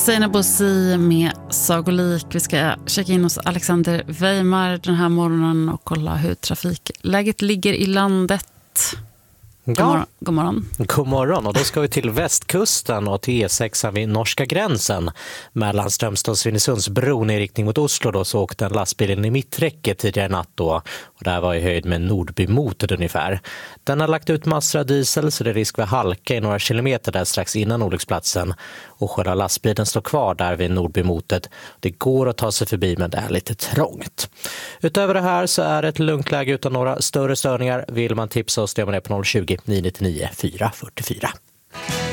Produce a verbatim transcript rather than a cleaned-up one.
Seinabo Bosi med Sagolik. Vi ska checka in hos Alexander Weimar den här morgonen och kolla hur trafikläget ligger i landet. God morgon. Ja. God morgon. God morgon, och då ska vi till västkusten och till E sex vid norska gränsen. Mellan Strömstad och Svinesundsbron i riktning mot Oslo då, så åkte en lastbil i mitträcket tidigare natt då. Och det här var i höjd med Nordbymotet ungefär. Den har lagt ut massor av diesel, så det är risk för halka i några kilometer där strax innan olycksplatsen. Och själva lastbilen står kvar där vid Nordbymotet. Det går att ta sig förbi, men det är lite trångt. Utöver det här så är det ett lugnt läge utan några större störningar. Vill man tipsa oss, det är man på noll tjugo, nio nio nio, fyra fyra fyra.